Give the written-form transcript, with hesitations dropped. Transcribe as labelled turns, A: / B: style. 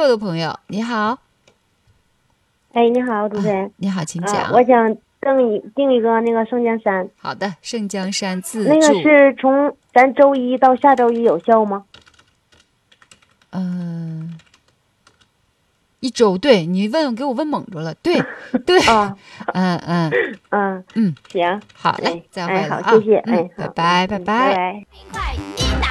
A: 6的朋友，你好。
B: 哎，你好，主持人。
A: 你好，请讲。
B: 我想定一个那个圣江山。
A: 好的，圣江山自助。
B: 那个是从咱周一到下周一有效吗
A: ？1周，对，你给我问懵着了，对对。
B: 啊，
A: 嗯，
B: 行，
A: 好嘞，再会了
B: 好，
A: 啊。
B: 谢谢，
A: 拜拜，拜拜。
B: 拜拜。